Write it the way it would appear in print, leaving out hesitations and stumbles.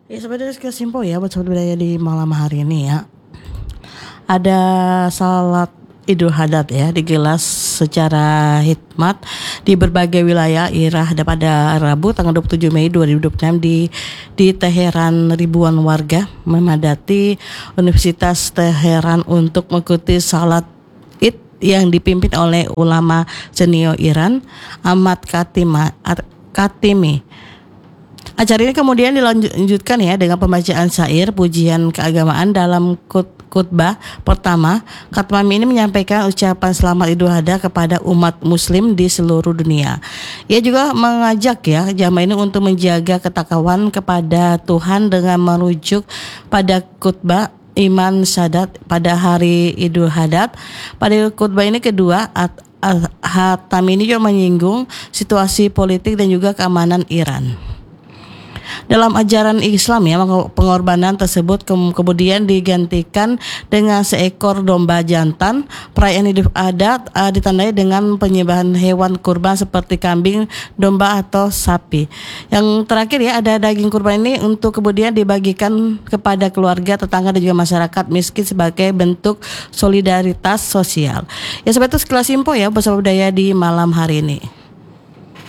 Ya sebenarnya kesimpulan ya buat sobat budaya di malam hari ini ya. Ada salat Idul Adha ya digelar secara hikmat di berbagai wilayah Irak pada Rabu tanggal 27 Mei 2026 di Teheran. Ribuan warga memadati Universitas Teheran untuk mengikuti salat Id yang dipimpin oleh ulama senior Iran Ahmad Khatimi. Acara ini kemudian dilanjutkan ya dengan pembacaan syair pujian keagamaan dalam khutbah pertama. Khatami ini menyampaikan ucapan selamat Idul Adha kepada umat muslim di seluruh dunia. Ia juga mengajak ya jamaah ini untuk menjaga ketakwaan kepada Tuhan dengan merujuk pada khutbah iman syahadat pada hari Idul Adha. Pada khutbah ini kedua, Khatami ini juga menyinggung situasi politik dan juga keamanan Iran. Dalam ajaran Islam ya, pengorbanan tersebut kemudian digantikan dengan seekor domba jantan. Perayaan Idul Adha ditandai dengan penyembahan hewan kurban seperti kambing, domba atau sapi. Yang terakhir ya, ada daging kurban ini untuk kemudian dibagikan kepada keluarga, tetangga dan juga masyarakat miskin sebagai bentuk solidaritas sosial. Ya seperti itu sekilas info ya bersama budaya di malam hari ini.